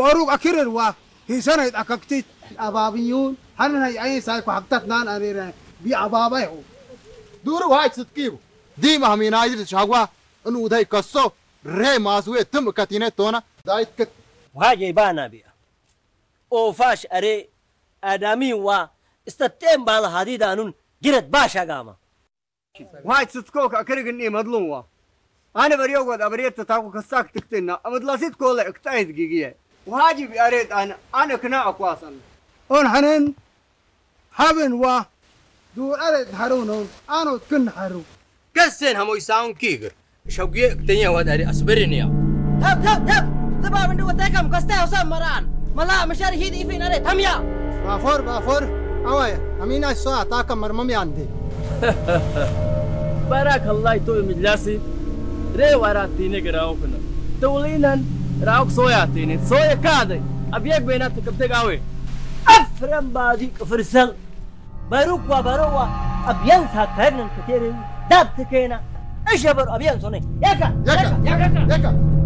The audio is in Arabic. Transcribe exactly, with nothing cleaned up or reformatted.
وأروق أكرر وا هي سنة أككتيت أبابيون هن هاي أي سايكو حقتك نان أريرة بي أبابي هو دور واحد صدقيو دي ما همين عايز شاقوا إنه ده يكسو ري ماسوي تم كتينة تونا دايت كت وهاجي بانا بيا أو فاش أري آدمي وا استتم بالا هذه دانون جرت باشا قاما واحد صدقوك أكرر إني مظلوم وا أنا بريوق وده بريت تتاكو كساك تكتنا أمدلاسيت كله اكتايد جيجيه وهاجي بأريد أنا أنا كنا أقواصل أون حنين حبن وا دور أريد هارونون أنا كن هارو كسين همو يساون كيغر شوقي اكتنيا وداري أصبرني يا تب تب تب تبا من دو تاكم كسته وسام مران ملا مشاري هيدي فين أريد هم يا بافور بافور أوه همين عايز سوا تاكم مرممي عندي بارك الله يتوي مجلسي ري وراتيني قراوكنا تولينا راوك صوياتيني صويا كادي أبيك بيناتك بتقاوي أفرم باديك فرسل باروك وباروا أبيان ساكرن كتير داب تكينا أجبر أبيان صوني ياكا ياكا ياكا ياكا